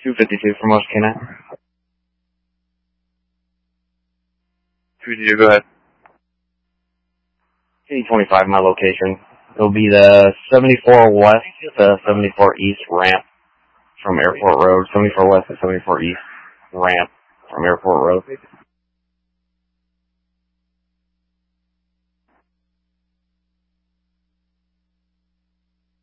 252 for most K9. 252, go ahead. 8025, my location. It'll be the 74 West to 74 East ramp from Airport Road. 74 West to 74 East ramp from Airport Road.